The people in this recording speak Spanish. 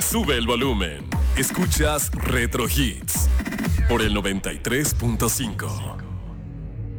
Sube el volumen. Escuchas Retro Hits por el 93.5.